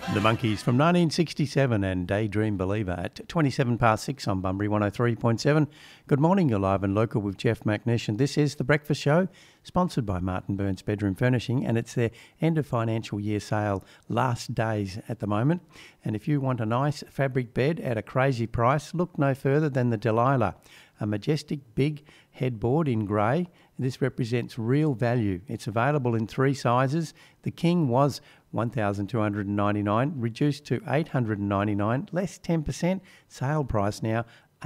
The Monkees from 1967 and Daydream Believer at 27 past 6 on Bunbury 103.7. Good morning, you're live and local with Jeff McNish, and this is The Breakfast Show, sponsored by Martin Burns Bedroom Furnishing, and it's their end of financial year sale, last days at the moment. And if you want a nice fabric bed at a crazy price, look no further than the Delilah, a majestic big headboard in grey. This represents real value. It's available in 3 sizes. The King was $1,299, reduced to $899, less 10%, sale price now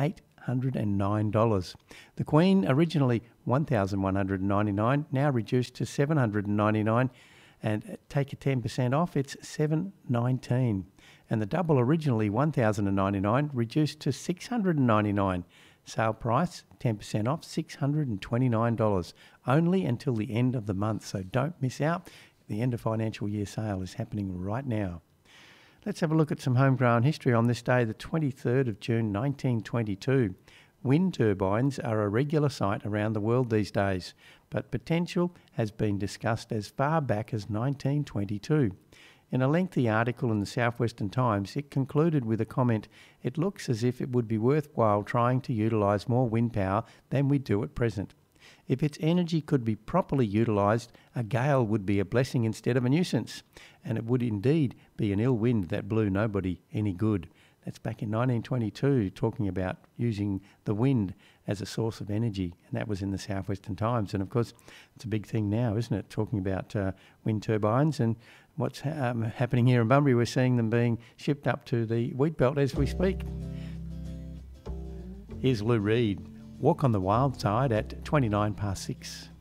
$809. The Queen, originally $1,199, now reduced to $799, and take a 10% off, it's $719. And the double, originally $1,099, reduced to $699. Sale price, 10% off, $629, only until the end of the month, so don't miss out. The end of financial year sale is happening right now. Let's have a look at some homegrown history on this day, the 23rd of June 1922. Wind turbines are a regular sight around the world these days, but potential has been discussed as far back as 1922. In a lengthy article in the Southwestern Times, it concluded with a comment, "It looks as if it would be worthwhile trying to utilise more wind power than we do at present. If its energy could be properly utilised, a gale would be a blessing instead of a nuisance, and it would indeed be an ill wind that blew nobody any good." That's back in 1922, talking about using the wind as a source of energy, and that was in the Southwestern Times. And of course, it's a big thing now, isn't it, talking about wind turbines and what's happening here in Bunbury. We're seeing them being shipped up to the wheat belt as we speak. Here's Lou Reed, Walk on the Wild Side at 29 past 6.